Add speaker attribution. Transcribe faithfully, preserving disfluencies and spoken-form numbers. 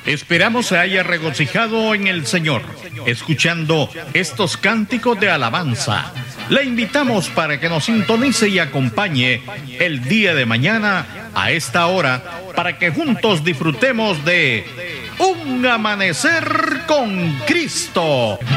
Speaker 1: Esperamos se haya regocijado en el Señor, escuchando estos cánticos de alabanza. Le invitamos para que nos sintonice y acompañe el día de mañana a esta hora, para que juntos disfrutemos de Un Amanecer con Cristo.